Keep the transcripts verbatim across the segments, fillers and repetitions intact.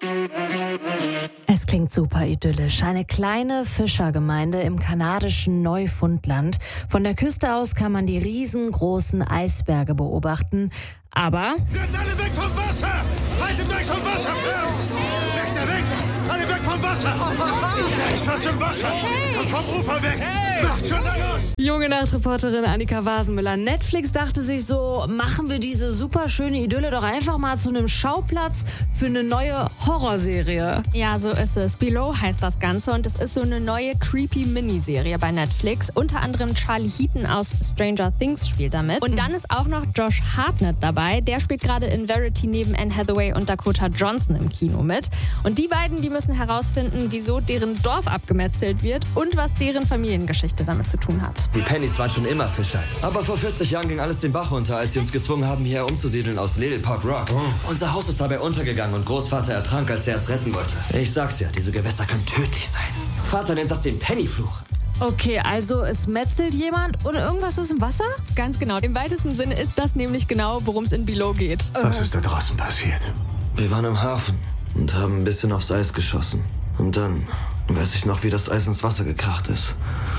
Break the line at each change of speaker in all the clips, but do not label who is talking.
Es klingt super idyllisch. Eine kleine Fischergemeinde im kanadischen Neufundland. Von der Küste aus kann man die riesengroßen Eisberge beobachten. Aber...
Bleibt alle weg vom Wasser! Haltet euch vom Wasser fern! Weg da, weg da! Alle weg vom Wasser! Da ist was im Wasser! Hey. Kommt vom Ufer weg! Hey. Macht schon da los!
Junge Nachtreporterin Annika Wasenmüller. Netflix dachte sich so, machen wir diese super schöne Idylle doch einfach mal zu einem Schauplatz für eine neue Horrorserie.
Ja, so ist es. Below heißt das Ganze und es ist so eine neue creepy Miniserie bei Netflix. Unter anderem Charlie Heaton aus Stranger Things spielt damit. Und dann ist auch noch Josh Hartnett dabei. Der spielt gerade in Verity neben Anne Hathaway und Dakota Johnson im Kino mit. Und die beiden, die müssen herausfinden, wieso deren Dorf abgemetzelt wird und was deren Familiengeschichte damit zu tun hat.
Die Pennys waren schon immer Fischer. Aber vor vierzig Jahren ging alles den Bach runter, als sie uns gezwungen haben, hierher umzusiedeln aus Little Port Rock. Oh. Unser Haus ist dabei untergegangen und Großvater ertrank, als er es retten wollte. Ich sag's ja, diese Gewässer können tödlich sein. Vater nennt das den Pennyfluch.
Okay, also es metzelt jemand und irgendwas ist im Wasser?
Ganz genau. Im weitesten Sinne ist das nämlich genau, worum es in Below geht.
Was ist da draußen passiert?
Wir waren im Hafen und haben ein bisschen aufs Eis geschossen. Und dann weiß ich noch, wie das Eis ins Wasser gekracht ist.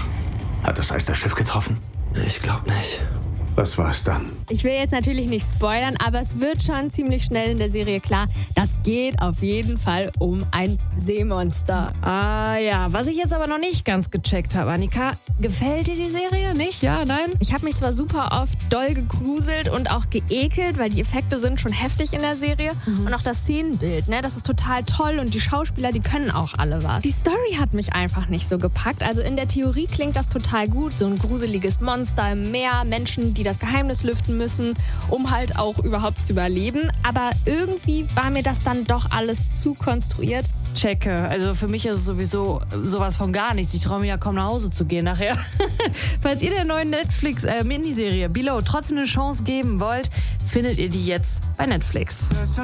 Hat das Eis das Schiff getroffen?
Ich glaub nicht.
Was war es dann?
Ich will jetzt natürlich nicht spoilern, aber es wird schon ziemlich schnell in der Serie klar, das geht auf jeden Fall um ein Seemonster.
Ah ja, was ich jetzt aber noch nicht ganz gecheckt habe, Annika, gefällt dir die Serie? Nicht? Ja, nein?
Ich habe mich zwar super oft doll gegruselt und auch geekelt, weil die Effekte sind schon heftig in der Serie. Mhm. Und auch das Szenenbild, ne, das ist total toll und die Schauspieler, die können auch alle was. Die Story hat mich einfach nicht so gepackt. Also in der Theorie klingt das total gut, so ein gruseliges Monster im Meer, Menschen, die das Geheimnis lüften müssen, um halt auch überhaupt zu überleben. Aber irgendwie war mir das dann doch alles zu konstruiert.
Checke. Also für mich ist es sowieso sowas von gar nichts. Ich traue mir ja kaum nach Hause zu gehen nachher. Falls ihr der neuen Netflix-Miniserie äh, Below trotzdem eine Chance geben wollt, findet ihr die jetzt bei Netflix.